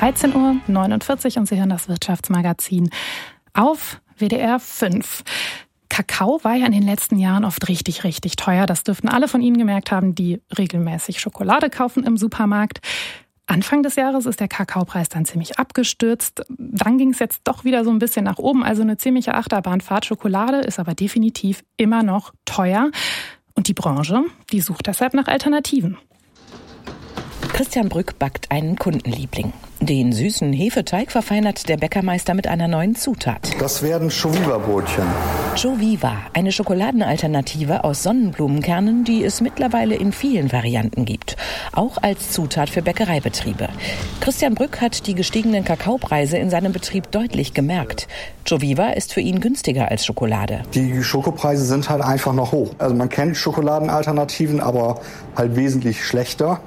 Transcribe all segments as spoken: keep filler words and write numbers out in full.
dreizehn Uhr neunundvierzig und Sie hören das Wirtschaftsmagazin auf W D R fünf. Kakao war ja in den letzten Jahren oft richtig, richtig teuer. Das dürften alle von Ihnen gemerkt haben, die regelmäßig Schokolade kaufen im Supermarkt. Anfang des Jahres ist der Kakaopreis dann ziemlich abgestürzt. Dann ging es jetzt doch wieder so ein bisschen nach oben. Also eine ziemliche Achterbahnfahrt. Schokolade ist aber definitiv immer noch teuer. Und die Branche, die sucht deshalb nach Alternativen. Christian Brück backt einen Kundenliebling. Den süßen Hefeteig verfeinert der Bäckermeister mit einer neuen Zutat. Das werden Joviva-Brötchen. Joviva, eine Schokoladenalternative aus Sonnenblumenkernen, die es mittlerweile in vielen Varianten gibt. Auch als Zutat für Bäckereibetriebe. Christian Brück hat die gestiegenen Kakaopreise in seinem Betrieb deutlich gemerkt. Joviva ist für ihn günstiger als Schokolade. Die Schokopreise sind halt einfach noch hoch. Also man kennt Schokoladenalternativen, aber halt wesentlich schlechter.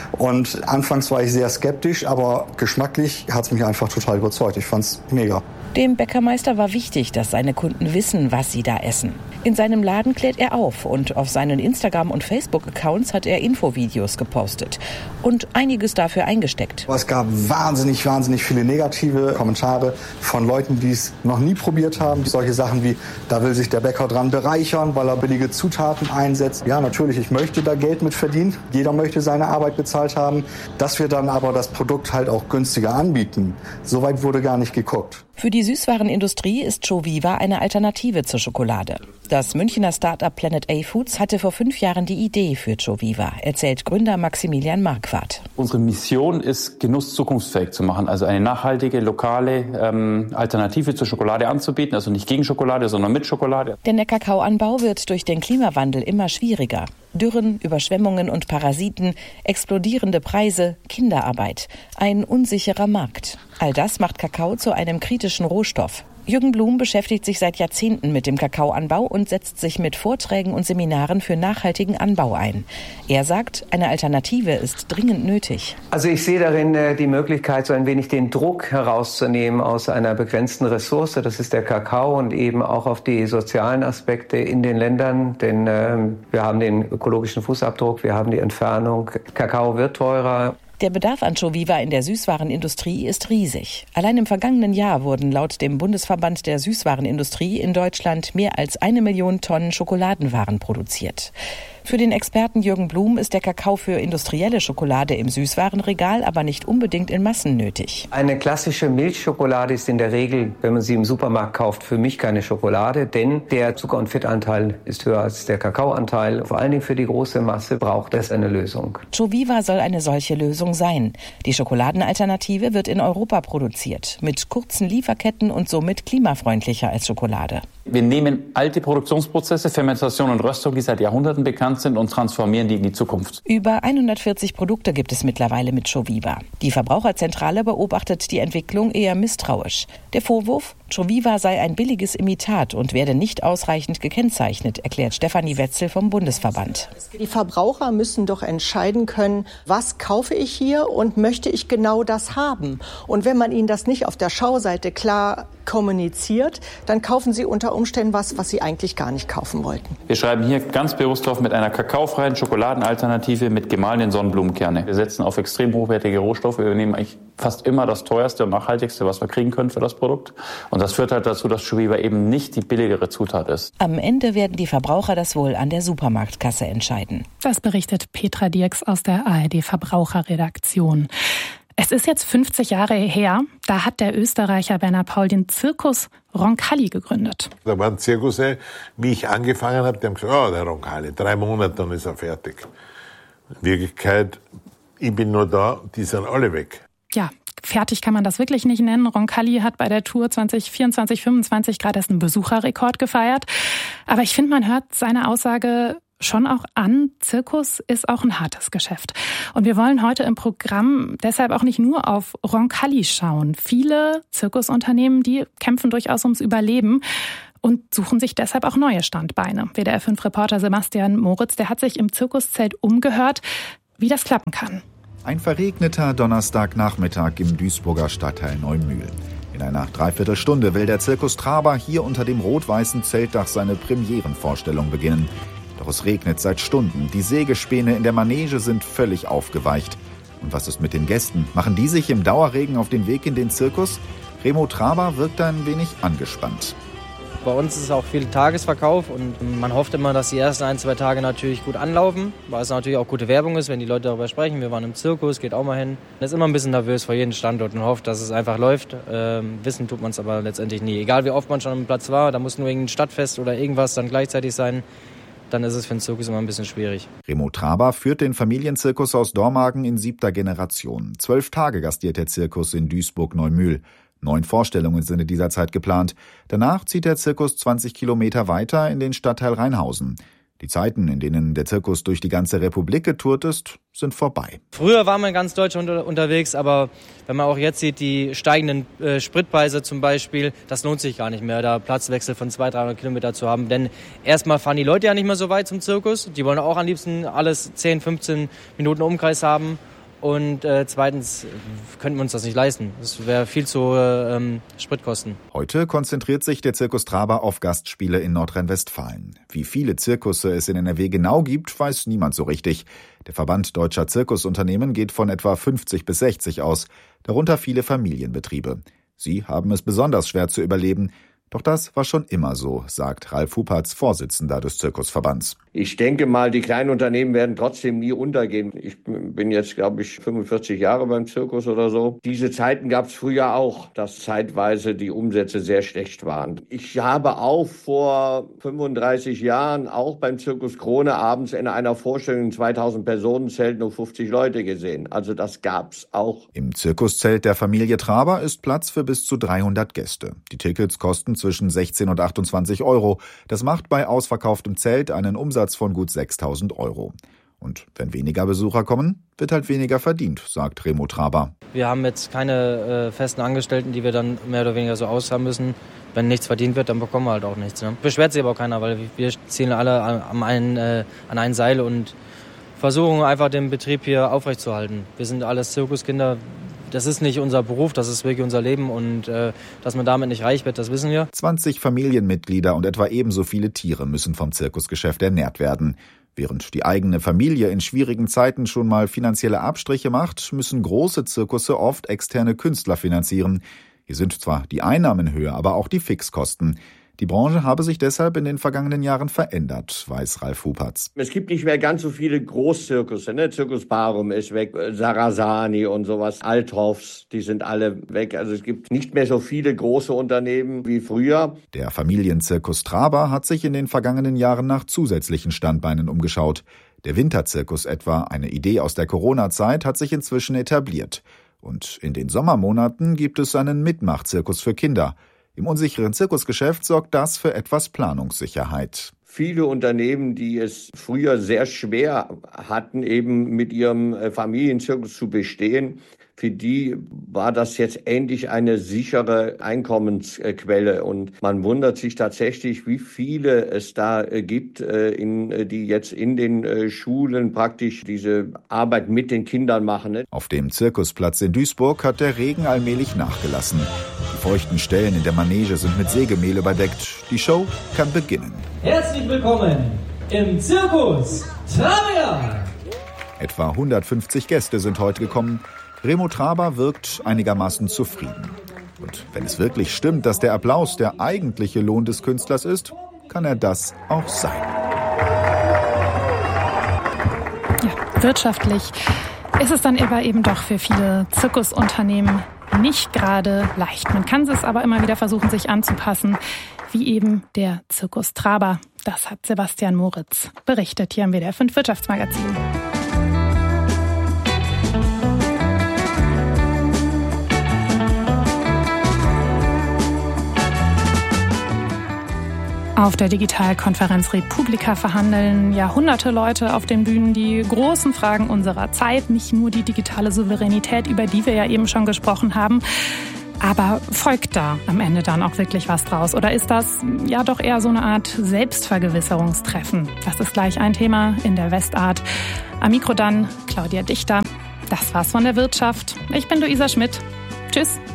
Und anfangs war ich sehr skeptisch, aber geschmacklich hat es mich einfach total überzeugt. Ich fand's mega. Dem Bäckermeister war wichtig, dass seine Kunden wissen, was sie da essen. In seinem Laden klärt er auf und auf seinen Instagram- und Facebook-Accounts hat er Infovideos gepostet und einiges dafür eingesteckt. Es gab wahnsinnig, wahnsinnig viele negative Kommentare von Leuten, die es noch nie probiert haben. Solche Sachen wie, da will sich der Bäcker dran bereichern, weil er billige Zutaten einsetzt. Ja, natürlich, ich möchte da Geld mit verdienen. Jeder möchte seine Arbeit bezahlt haben. Dass wir dann aber das Produkt halt auch günstiger anbieten, so weit wurde gar nicht geguckt. Für die Süßwarenindustrie ist Joviva eine Alternative zur Schokolade. Das Münchner Start-up Planet A Foods hatte vor fünf Jahren die Idee für Joviva, erzählt Gründer Maximilian Marquardt. Unsere Mission ist, Genuss zukunftsfähig zu machen, also eine nachhaltige, lokale ähm, Alternative zur Schokolade anzubieten, also nicht gegen Schokolade, sondern mit Schokolade. Denn der Kakaoanbau wird durch den Klimawandel immer schwieriger. Dürren, Überschwemmungen und Parasiten, explodierende Preise, Kinderarbeit, ein unsicherer Markt. All das macht Kakao zu einem kritischen Rohstoff. Jürgen Blum beschäftigt sich seit Jahrzehnten mit dem Kakaoanbau und setzt sich mit Vorträgen und Seminaren für nachhaltigen Anbau ein. Er sagt, eine Alternative ist dringend nötig. Also ich sehe darin äh, die Möglichkeit, so ein wenig den Druck herauszunehmen aus einer begrenzten Ressource. Das ist der Kakao und eben auch auf die sozialen Aspekte in den Ländern. Denn äh, wir haben den ökologischen Fußabdruck, wir haben die Entfernung. Kakao wird teurer. Der Bedarf an Joviva in der Süßwarenindustrie ist riesig. Allein im vergangenen Jahr wurden laut dem Bundesverband der Süßwarenindustrie in Deutschland mehr als eine Million Tonnen Schokoladenwaren produziert. Für den Experten Jürgen Blum ist der Kakao für industrielle Schokolade im Süßwarenregal aber nicht unbedingt in Massen nötig. Eine klassische Milchschokolade ist in der Regel, wenn man sie im Supermarkt kauft, für mich keine Schokolade, denn der Zucker- und Fettanteil ist höher als der Kakaoanteil. Vor allen Dingen für die große Masse braucht es eine Lösung. Joviva soll eine solche Lösung sein. Die Schokoladenalternative wird in Europa produziert, mit kurzen Lieferketten und somit klimafreundlicher als Schokolade. Wir nehmen alte Produktionsprozesse, Fermentation und Röstung, die seit Jahrhunderten bekannt sind, und transformieren die in die Zukunft. Über hundertvierzig Produkte gibt es mittlerweile mit Joviva. Die Verbraucherzentrale beobachtet die Entwicklung eher misstrauisch. Der Vorwurf, Joviva sei ein billiges Imitat und werde nicht ausreichend gekennzeichnet, erklärt Stefanie Wetzel vom Bundesverband. Die Verbraucher müssen doch entscheiden können, was kaufe ich hier und möchte ich genau das haben. Und wenn man ihnen das nicht auf der Schauseite klar kommuniziert, dann kaufen sie unter Umständen was, was sie eigentlich gar nicht kaufen wollten. Wir schreiben hier ganz bewusst drauf mit einer kakaofreien Schokoladenalternative mit gemahlenen Sonnenblumenkerne. Wir setzen auf extrem hochwertige Rohstoffe. Wir nehmen eigentlich fast immer das teuerste und nachhaltigste, was wir kriegen können für das Produkt. Und das führt halt dazu, dass Joviva eben nicht die billigere Zutat ist. Am Ende werden die Verbraucher das wohl an der Supermarktkasse entscheiden. Das berichtet Petra Dirks aus der A R D-Verbraucherredaktion. Es ist jetzt fünfzig Jahre her, da hat der Österreicher Werner Paul den Zirkus Roncalli gegründet. Da waren Zirkusse, wie ich angefangen habe, die haben gesagt, oh, der Roncalli, drei Monate, dann ist er fertig. In Wirklichkeit, ich bin nur da, die sind alle weg. Ja, fertig kann man das wirklich nicht nennen. Roncalli hat bei der Tour zwanzig vierundzwanzig fünfundzwanzig gerade erst einen Besucherrekord gefeiert. Aber ich finde, man hört seine Aussage schon auch an, Zirkus ist auch ein hartes Geschäft. Und wir wollen heute im Programm deshalb auch nicht nur auf Roncalli schauen. Viele Zirkusunternehmen, die kämpfen durchaus ums Überleben und suchen sich deshalb auch neue Standbeine. W D R fünf Reporter Sebastian Moritz, der hat sich im Zirkuszelt umgehört, wie das klappen kann. Ein verregneter Donnerstagnachmittag im Duisburger Stadtteil Neumühl. In einer Dreiviertelstunde will der Zirkus Traber hier unter dem rot-weißen Zeltdach seine Premierenvorstellung beginnen. Doch es regnet seit Stunden. Die Sägespäne in der Manege sind völlig aufgeweicht. Und was ist mit den Gästen? Machen die sich im Dauerregen auf den Weg in den Zirkus? Remo Traber wirkt ein wenig angespannt. Bei uns ist es auch viel Tagesverkauf und man hofft immer, dass die ersten ein, zwei Tage natürlich gut anlaufen, weil es natürlich auch gute Werbung ist, wenn die Leute darüber sprechen. Wir waren im Zirkus, geht auch mal hin. Man ist immer ein bisschen nervös vor jedem Standort und hofft, dass es einfach läuft. Ähm, wissen tut man es aber letztendlich nie. Egal wie oft man schon am Platz war, da muss nur irgendein Stadtfest oder irgendwas dann gleichzeitig sein. Dann ist es für den Zirkus immer ein bisschen schwierig. Remo Traber führt den Familienzirkus aus Dormagen in siebter Generation. Zwölf Tage gastiert der Zirkus in Duisburg-Neumühl. Neun Vorstellungen sind in dieser Zeit geplant. Danach zieht der Zirkus zwanzig Kilometer weiter in den Stadtteil Rheinhausen. Die Zeiten, in denen der Zirkus durch die ganze Republik getourt ist, sind vorbei. Früher war man in ganz Deutschland unter, unterwegs, aber wenn man auch jetzt sieht, die steigenden äh, Spritpreise zum Beispiel, das lohnt sich gar nicht mehr, da Platzwechsel von zweihundert, dreihundert Kilometer zu haben. Denn erstmal fahren die Leute ja nicht mehr so weit zum Zirkus. Die wollen auch am liebsten alles zehn, fünfzehn Minuten Umkreis haben. Und äh, zweitens könnten wir uns das nicht leisten. Das wäre viel zu ähm, Spritkosten. Heute konzentriert sich der Zirkus Traber auf Gastspiele in Nordrhein-Westfalen. Wie viele Zirkusse es in N R W genau gibt, weiß niemand so richtig. Der Verband Deutscher Zirkusunternehmen geht von etwa fünfzig bis sechzig aus, darunter viele Familienbetriebe. Sie haben es besonders schwer zu überleben. Doch das war schon immer so, sagt Ralf Huppertz, Vorsitzender des Zirkusverbands. Ich denke mal, die kleinen Unternehmen werden trotzdem nie untergehen. Ich bin jetzt, glaube ich, fünfundvierzig Jahre beim Zirkus oder so. Diese Zeiten gab es früher auch, dass zeitweise die Umsätze sehr schlecht waren. Ich habe auch vor fünfunddreißig Jahren auch beim Zirkus Krone abends in einer Vorstellung in zweitausend Personenzelt nur fünfzig Leute gesehen. Also das gab's auch. Im Zirkuszelt der Familie Traber ist Platz für bis zu dreihundert Gäste. Die Tickets kosten zwischen sechzehn und achtundzwanzig Euro. Das macht bei ausverkauftem Zelt einen Umsatz von gut sechstausend Euro. Und wenn weniger Besucher kommen, wird halt weniger verdient, sagt Remo Traber. Wir haben jetzt keine äh, festen Angestellten, die wir dann mehr oder weniger so auszahlen müssen. Wenn nichts verdient wird, dann bekommen wir halt auch nichts. Ne? Beschwert sich aber auch keiner, weil wir ziehen alle an, einen, äh, an ein Seil und versuchen einfach den Betrieb hier aufrechtzuerhalten. Wir sind alles Zirkuskinder. Das ist nicht unser Beruf, das ist wirklich unser Leben und äh, dass man damit nicht reich wird, das wissen wir. zwanzig Familienmitglieder und etwa ebenso viele Tiere müssen vom Zirkusgeschäft ernährt werden. Während die eigene Familie in schwierigen Zeiten schon mal finanzielle Abstriche macht, müssen große Zirkusse oft externe Künstler finanzieren. Hier sind zwar die Einnahmen höher, aber auch die Fixkosten. Die Branche habe sich deshalb in den vergangenen Jahren verändert, weiß Ralf Huppertz. Es gibt nicht mehr ganz so viele Großzirkusse, ne? Zirkus Barum ist weg, Sarasani und sowas, Althofs, die sind alle weg. Also es gibt nicht mehr so viele große Unternehmen wie früher. Der Familienzirkus Traber hat sich in den vergangenen Jahren nach zusätzlichen Standbeinen umgeschaut. Der Winterzirkus etwa, eine Idee aus der Corona-Zeit, hat sich inzwischen etabliert. Und in den Sommermonaten gibt es einen Mitmachzirkus für Kinder. Im unsicheren Zirkusgeschäft sorgt das für etwas Planungssicherheit. Viele Unternehmen, die es früher sehr schwer hatten, eben mit ihrem Familienzirkus zu bestehen, für die war das jetzt endlich eine sichere Einkommensquelle. Und man wundert sich tatsächlich, wie viele es da gibt, die jetzt in den Schulen praktisch diese Arbeit mit den Kindern machen. Auf dem Zirkusplatz in Duisburg hat der Regen allmählich nachgelassen. Die feuchten Stellen in der Manege sind mit Sägemehl überdeckt. Die Show kann beginnen. Herzlich willkommen im Zirkus Traber! Etwa hundertfünfzig Gäste sind heute gekommen. Remo Traber wirkt einigermaßen zufrieden. Und wenn es wirklich stimmt, dass der Applaus der eigentliche Lohn des Künstlers ist, kann er das auch sein. Ja, wirtschaftlich ist es dann aber eben doch für viele Zirkusunternehmen nicht gerade leicht. Man kann es aber immer wieder versuchen, sich anzupassen, wie eben der Zirkus Traber. Das hat Sebastian Moritz berichtet hier im W D R fünf Wirtschaftsmagazin. Auf der Digitalkonferenz Republika verhandeln Jahrhunderte Leute auf den Bühnen die großen Fragen unserer Zeit, nicht nur die digitale Souveränität, über die wir ja eben schon gesprochen haben. Aber folgt da am Ende dann auch wirklich was draus? Oder ist das ja doch eher so eine Art Selbstvergewisserungstreffen? Das ist gleich ein Thema in der Westart. Am Mikro dann Claudia Dichter. Das war's von der Wirtschaft. Ich bin Luisa Schmidt. Tschüss.